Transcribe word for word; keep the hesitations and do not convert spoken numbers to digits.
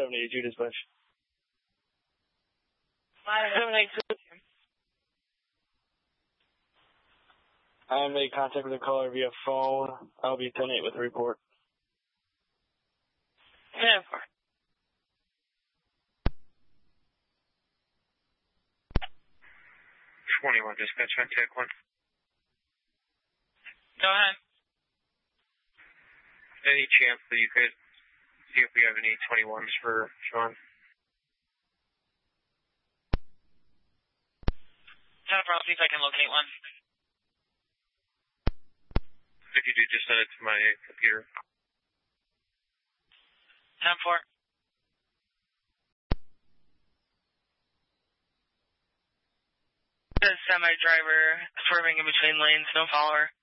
seven eighty-two dispatch. seven eighty-two. I made contact with the caller via phone. I'll be ten eight with the report. ten four. twenty-one dispatch on take one. Go ahead. Any chance that you could see if we have any twenty-ones for Sean? ten four, I'll see if I can locate one. If you do, just send it to my computer. ten four. The semi-driver swerving in between lanes, no follower.